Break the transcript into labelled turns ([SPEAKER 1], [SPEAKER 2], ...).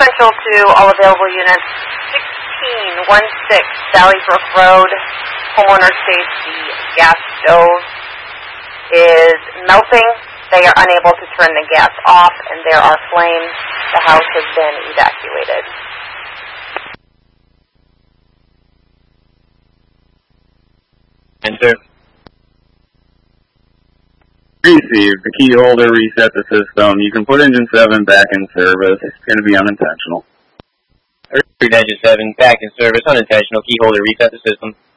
[SPEAKER 1] Central to all available units. 1616 Valley Brook Road. Homeowner states the gas stove is melting. They are unable to turn the gas off, and there are flames. The house has been evacuated.
[SPEAKER 2] Enter.
[SPEAKER 3] Received. The key holder reset the system. You can put engine 7 back in service. It's going to be unintentional.
[SPEAKER 2] Engine 7 back in service, unintentional. Key holder reset the system.